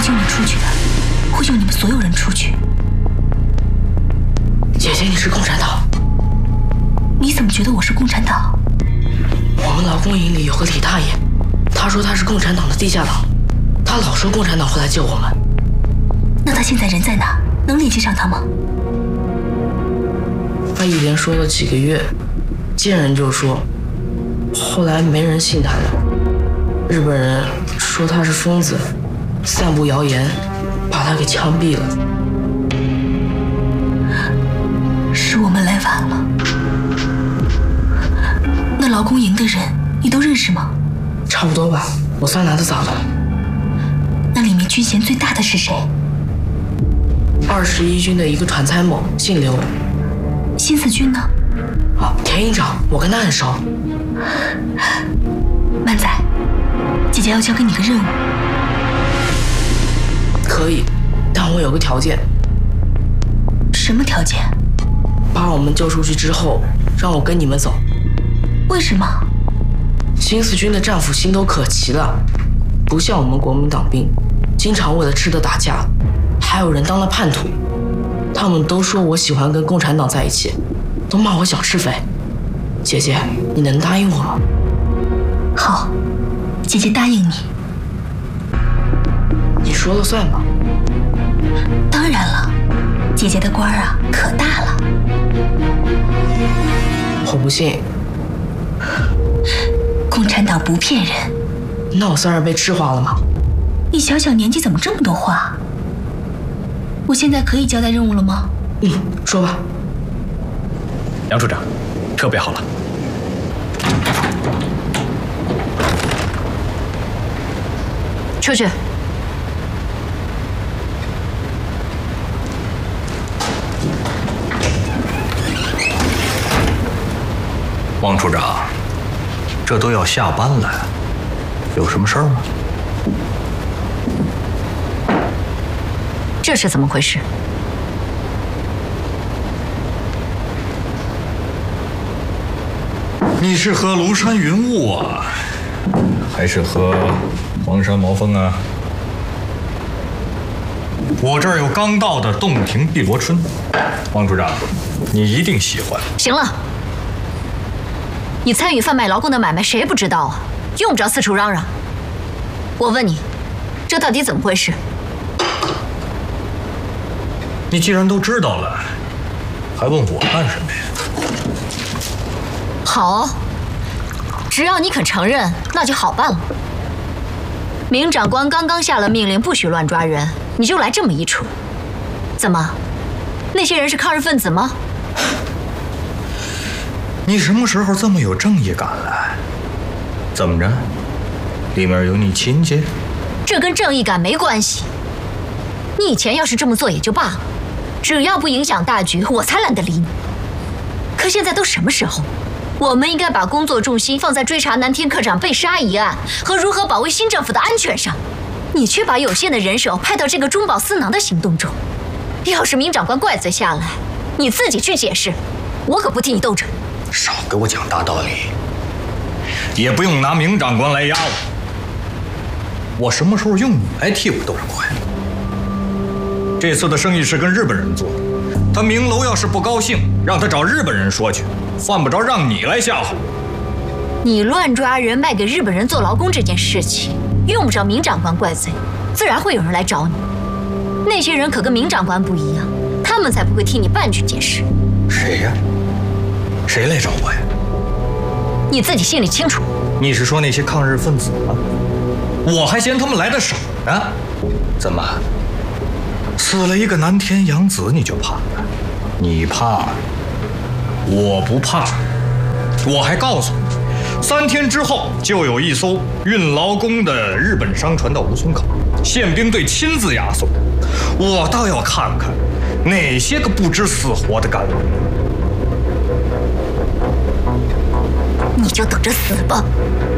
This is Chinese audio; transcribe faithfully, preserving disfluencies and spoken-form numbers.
救你出去的，会救你们所有人出去。 姐姐，你是共产党？ 你怎么觉得我是共产党？ 我们劳工营里有个李大爷，他说他是共产党的地下党，他老说共产党会来救我们。 那他现在人在哪？能联系上他吗？ 他一连说了几个月，见人就说，后来没人信他了。日本人说他是疯子，散布谣言，把他给枪毙了。 是我们来晚了。那劳工营的人你都认识吗？ 差不多吧，我算拿得早的。 那里面军衔最大的是谁？ 二十一军的一个团参谋，姓刘。 新四军呢？ 啊，田营长，我跟他很熟。 曼仔，姐姐要交给你个任务。 可以，但我有个条件。 什么条件？ 把我们救出去之后，让我跟你们走。 为什么？ 新四军的战俘心都可齐了，不像我们国民党兵，经常为了吃的打架，还有人当了叛徒。他们都说我喜欢跟共产党在一起，都骂我小赤匪。姐姐，你能答应我吗？ 好，姐姐答应你。 你说了算吧。 当然了，姐姐的官儿啊可大了。 我不信。 共产党不骗人。 那我算是被治化了吗？ 你小小年纪怎么这么多话？我现在可以交代任务了吗？ 嗯，说吧。 杨处长，车备好了。 出去。 王处长，这都要下班了，有什么事儿吗？ 这是怎么回事？ 你是喝庐山云雾啊，还是喝黄山毛峰啊？我这儿有刚到的洞庭碧螺春，王处长，你一定喜欢。 行了，你参与贩卖劳工的买卖，谁不知道啊？用不着四处嚷嚷。我问你，这到底怎么回事？ 你既然都知道了，还问我干什么呀？ 好，只要你肯承认，那就好办了。明长官刚刚下了命令，不许乱抓人，你就来这么一出，怎么？那些人是抗日分子吗？ 你什么时候这么有正义感了？怎么着？里面有你亲戚？ 这跟正义感没关系。你以前要是这么做也就罢了，只要不影响大局，我才懒得理你。可现在都什么时候？我们应该把工作重心放在追查南天科长被杀一案和如何保卫新政府的安全上，你却把有限的人手派到这个中饱私囊的行动中。要是明长官怪罪下来，你自己去解释，我可不替你斗着。 少给我讲大道理，也不用拿明长官来压我。我什么时候用你来替我斗着快？这次的生意是跟日本人做的，他明楼要是不高兴，让他找日本人说去，犯不着让你来吓唬我。 你乱抓人卖给日本人做劳工这件事情，用不着明长官怪罪，自然会有人来找你。那些人可跟明长官不一样，他们才不会替你半句解释。 谁呀？谁来找我呀？ 你自己心里清楚。 你是说那些抗日分子吗？我还嫌他们来的少呢。怎么，死了一个南天洋子你就怕了？你怕，我不怕。我还告诉你，三天之后就有一艘运劳工的日本商船到吴淞口，宪兵队亲自押送。我倒要看看哪些个不知死活的敢来。 你就等着死吧。